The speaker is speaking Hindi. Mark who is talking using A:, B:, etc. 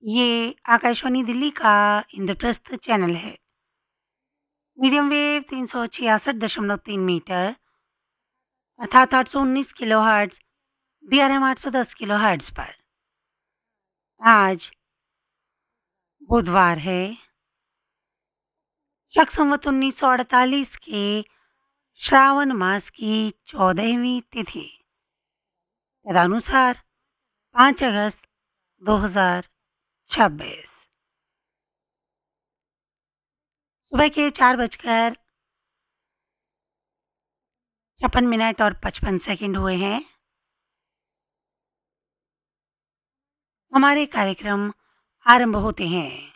A: ये आकाशवाणी दिल्ली का इंद्रप्रस्थ चैनल है। मीडियम वेव 366.3 मीटर अर्थात 819 किलोहर्ट्ज़, DRM 810 किलोहर्ट्ज़ पर। आज बुधवार है, शक संवत 1948 के श्रावण मास की 14वीं तिथि, तदनुसार 5 अगस्त 2026। सुबह के 4:56 और 55 सेकंड हुए हैं। हमारे कार्यक्रम आरंभ होते हैं।